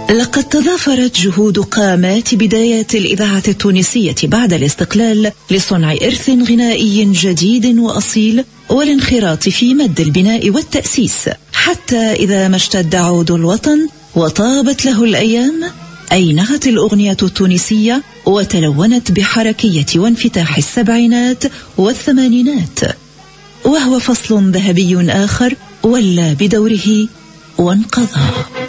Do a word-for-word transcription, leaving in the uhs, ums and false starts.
لقد تضافرت جهود قامات بدايات الإذاعة التونسية بعد الاستقلال لصنع إرث غنائي جديد وأصيل والانخراط في مد البناء والتأسيس، حتى إذا ما اشتد عود الوطن وطابت له الأيام أينعت الأغنية التونسية وتلونت بحركية وانفتاح السبعينات والثمانينات، وهو فصل ذهبي آخر ولى بدوره وانقضى.